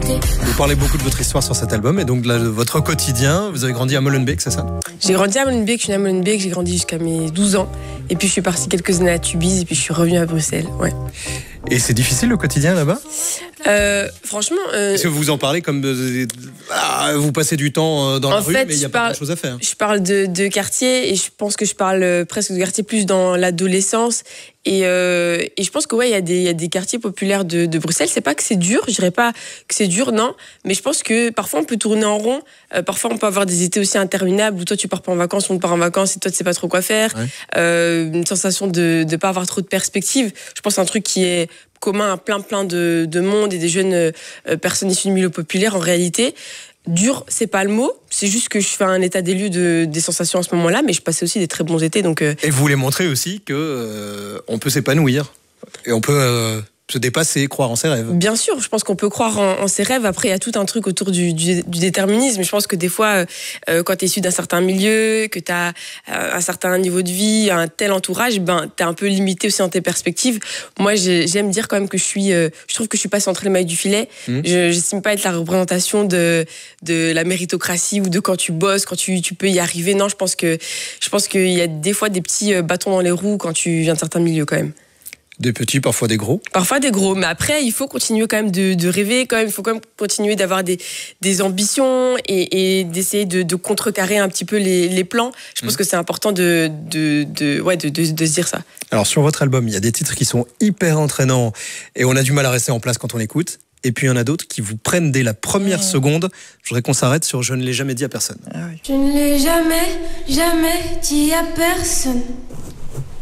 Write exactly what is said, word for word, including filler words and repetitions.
Vous parlez beaucoup de votre histoire sur cet album et donc de, la, de votre quotidien. Vous avez grandi à Molenbeek, c'est ça? J'ai grandi à Molenbeek, je suis née à Molenbeek, j'ai grandi jusqu'à mes douze ans. Et puis je suis partie quelques années à Tubize et puis je suis revenue à Bruxelles. Ouais. Et c'est difficile le quotidien là-bas? euh, Franchement... Euh... Est-ce que vous en parlez comme... De, de, ah, vous passez du temps dans la en rue, fait, mais il n'y a pas grand-chose à faire. Je parle de, de quartier et je pense que je parle presque de quartier plus dans l'adolescence. Et, euh, et je pense que ouais, il y a des, il y a des quartiers populaires de, de Bruxelles. C'est pas que c'est dur, je dirais pas que c'est dur, non. Mais je pense que parfois on peut tourner en rond. Euh, parfois on peut avoir des étés aussi interminables où toi tu pars pas en vacances, on part en vacances et toi tu sais pas trop quoi faire. Ouais. Euh, une sensation de de pas avoir trop de perspectives. Je pense que c'est un truc qui est commun à plein plein de, de monde et des jeunes euh, personnes issues du milieu populaire en réalité. Dur, c'est pas le mot. C'est juste que je fais un état des lieux de, des sensations à ce moment-là, mais je passais aussi des très bons étés. Donc euh... Et vous voulez montrer aussi que euh, on peut s'épanouir et on peut euh, se dépasser, croire en ses rêves. Bien sûr, je pense qu'on peut croire en, en ses rêves. Après, il y a tout un truc autour du, du, du déterminisme. Je pense que des fois, euh, quand tu es issu d'un certain milieu, que tu as euh, un certain niveau de vie, un tel entourage, ben, tu es un peu limité aussi dans tes perspectives. Moi, j'aime dire quand même que je suis... Euh, je trouve que je suis pas centrée le maille du filet. Mmh. Je n'estime pas être la représentation de, de la méritocratie ou de quand tu bosses, quand tu, tu peux y arriver. Non, je pense que je pense qu'il y a des fois des petits bâtons dans les roues quand tu viens de certains milieux quand même. Des petits, parfois des gros. Parfois des gros, mais après, il faut continuer quand même de, de rêver, quand même, il faut quand même continuer d'avoir des, des ambitions et, et d'essayer de, de contrecarrer un petit peu les, les plans. Je pense mmh. que c'est important de, de, de, ouais, de, de, de se dire ça. Alors, sur votre album, il y a des titres qui sont hyper entraînants et on a du mal à rester en place quand on écoute. Et puis, il y en a d'autres qui vous prennent dès la première mmh. seconde. Je voudrais qu'on s'arrête sur « Je ne l'ai jamais dit à personne ». Ah oui. Je ne l'ai jamais, jamais dit à personne.